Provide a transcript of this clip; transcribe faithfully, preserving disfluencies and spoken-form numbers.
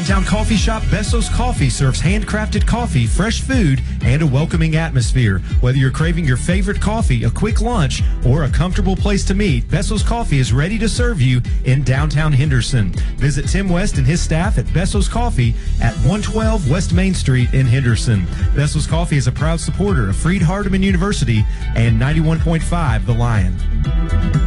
downtown coffee shop, Besso's Coffee serves handcrafted coffee, fresh food, and a welcoming atmosphere. Whether you're craving your favorite coffee, a quick lunch, or a comfortable place to meet, Besso's Coffee is ready to serve you in downtown Henderson. Visit Tim West and his staff at Besso's Coffee at one twelve West Main Street in Henderson. Besso's Coffee is a proud supporter of Freed Hardeman University and ninety-one point five The Lion.